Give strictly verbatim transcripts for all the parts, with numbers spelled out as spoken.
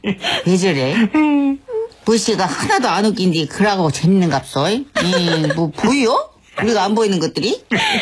왜 저래? 부씨가 하나도 안 웃긴디 그러고 재밌는갑소? 음, 뭐 보여? 우리가 안 보이는 것들이?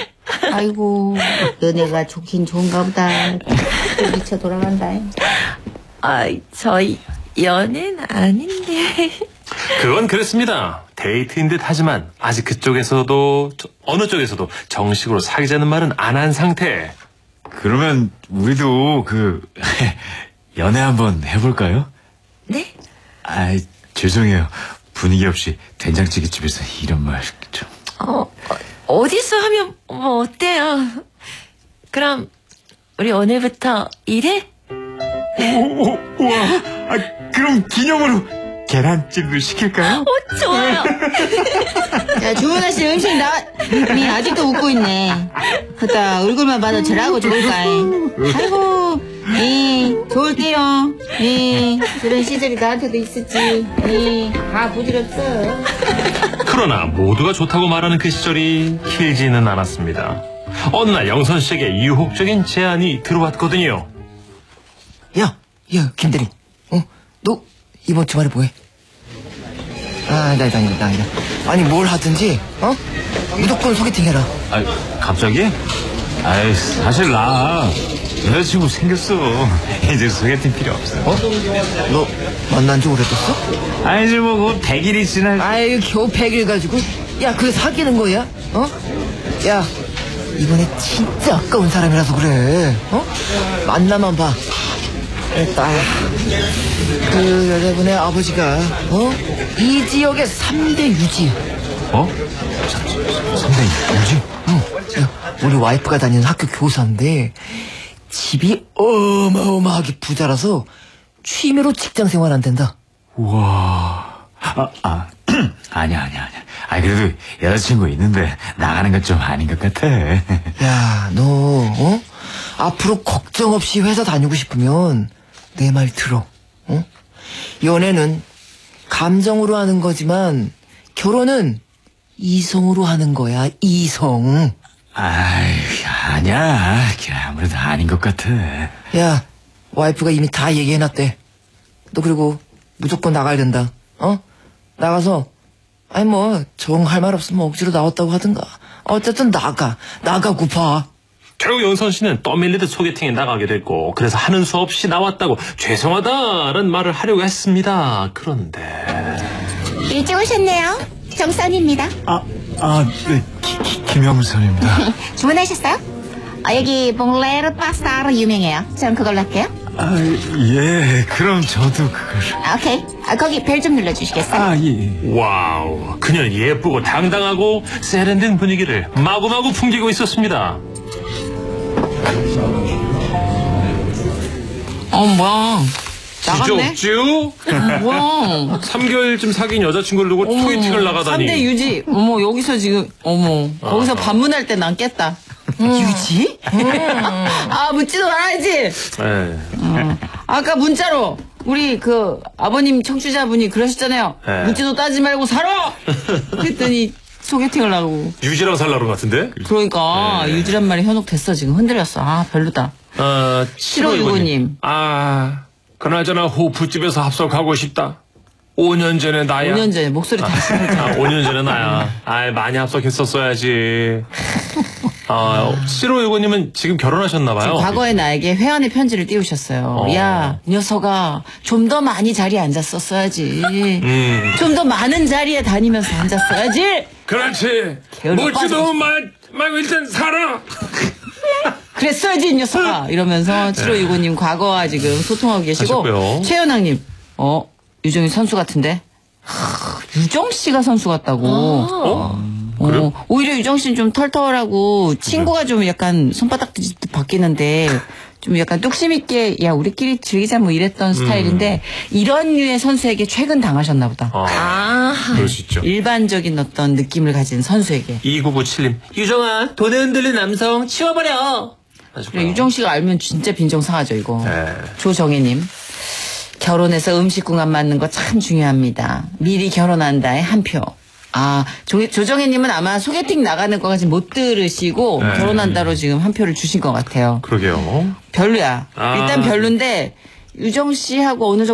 아이고 너네가 좋긴 좋은가 보다. 또 미쳐 돌아간다. 아, 저희 연애는 아닌데. 그건 그렇습니다. 데이트인 듯 하지만 아직 그쪽에서도 저, 어느 쪽에서도 정식으로 사귀자는 말은 안 한 상태. 그러면 우리도 그 연애 한번 해볼까요? 네? 아, 죄송해요. 분위기 없이 된장찌개 집에서 이런 말 좀. 어, 어, 어디서 하면 뭐 어때요? 그럼 우리 오늘부터 일해? 오, 오, 우와. 아, 그럼 기념으로 계란찜도 시킬까요? 어, 좋아요. 야, 주문하신 음식 나, 니 아직도 웃고 있네. 그다 얼굴만 봐도 저라고 좋을까. 아이고, 예, 좋을게요. 예, 그런 시절이 나한테도 있었지. 예, 다 부질없어. 그러나 모두가 좋다고 말하는 그 시절이 길지는 않았습니다. 어느 날 영선 씨에게 유혹적인 제안이 들어왔거든요. 야, 야, 김대리. 어, 너 이번 주말에 뭐해? 아, 아니다, 아니다, 아니다, 아니다. 아니, 뭘 하든지, 어? 무조건 소개팅 해라. 아, 갑자기? 아이, 사실 나 여자친구 생겼어. 이제 소개팅 필요 없어. 어? 너 만난 지 오래됐어? 아니지 뭐 그 백 일이 지날. 아유, 겨우 백 일 가지고. 야, 그게 사귀는 거야? 어? 야, 이번에 진짜 아까운 사람이라서 그래. 어? 만나만 봐. 일단 그 여자분의 아버지가 어? 이 지역의 삼 대 유지. 어? 삼 대 유지? 응. 야, 우리 와이프가 다니는 학교 교사인데 집이 어마어마하게 부자라서 취미로 직장 생활 안 된다. 우와. 아, 아. 아니야, 아니야, 아니야. 아, 그래도 여자친구 있는데 나가는 건 좀 아닌 것 같아. 야, 너 어? 앞으로 걱정 없이 회사 다니고 싶으면 내 말 들어. 어? 연애는 감정으로 하는 거지만 결혼은 이성으로 하는 거야. 이성. 아이, 아니야. 아무래도 아닌 것 같아. 야, 와이프가 이미 다 얘기해놨대. 너 그리고 무조건 나가야 된다. 어? 나가서 아니 뭐 정할 말 없으면 억지로 나왔다고 하든가. 어쨌든 나가. 나가고 봐. 결국 영선 씨는 떠밀리듯 소개팅에 나가게 됐고, 그래서 하는 수 없이 나왔다고 죄송하다는 말을 하려고 했습니다. 그런데 일찍 오셨네요. 정선입니다. 아, 아, 네, 기, 기, 김영선입니다. 주문하셨어요? 아, 여기 봉레르 파스타로 유명해요. 전 그걸로 할게요. 아, 예, 그럼 저도 그걸. 아, 오케이. 아, 거기 벨 좀 눌러주시겠어요? 아, 예. 와우, 그녀는 예쁘고 당당하고 세련된 분위기를 마구마구 풍기고 있었습니다. 어, 뭐야. 나갔네? 지적주? 뭐야. 삼 개월쯤 사귄 여자친구를 두고 소개팅을 나가다니. 삼 대 유지. 어머, 여기서 지금, 어머. 거기서 반문할 때 난 깼다. 유지? 아, 묻지도 말아야지. 네. 어. 아까 문자로 우리 그 아버님 청취자분이 그러셨잖아요. 네. 묻지도 따지 말고 살아! 그랬더니 소개팅을 하고. 유지랑 살라는 것 같은데? 그러니까 네. 유지란 말이 현혹됐어. 지금 흔들렸어. 아, 별로다. 어, 칠오육오 님. 아, 그나저나 호프집에서 합석하고 싶다. 오 년 전에 나야. 오 년 전에 목소리 다시 아, 오 년 전에 나야. 아, 많이 합석했었어야지. 아, 칠오육오 님은 지금 결혼하셨나봐요. 지금 과거의 나에게 회한의 편지를 띄우셨어요. 어. 야, 이 녀석아, 좀 더 많이 자리에 앉았었어야지. 음. 좀 더 많은 자리에 다니면서 앉았어야지. 그렇지. 게을러 묻지도 빠져. 말, 말고 일단 살아. 그랬어야지, 이 녀석아. 이러면서 칠오육오 님 과거와 지금 소통하고 계시고. 하셨고요. 최연학님, 어, 유정이 선수 같은데? 하, 유정 씨가 선수 같다고. 어? 그래요? 어, 오히려 유정 씨는 좀 털털하고 친구가 좀 약간 손바닥 뒤집듯 바뀌는데 좀 약간 뚝심 있게 야 우리끼리 즐기자 뭐 이랬던 스타일인데 이런 류의 선수에게 최근 당하셨나 보다. 아, 그럴 수 있죠. 일반적인 어떤 느낌을 가진 선수에게. 이구구칠 님. 유정아, 돈에 흔들린 남성 치워버려. 그래, 유정 씨가 알면 진짜 빈정상하죠 이거. 네. 조정혜님. 결혼해서 음식궁합 맞는 거 참 중요합니다. 미리 결혼한다에 한 표. 아, 조, 조정혜님은 아마 소개팅 나가는 거까지 못 들으시고 네. 결혼한다로 지금 한 표를 주신 것 같아요. 그러게요. 별로야. 아. 일단 별론데 유정 씨하고 어느 정도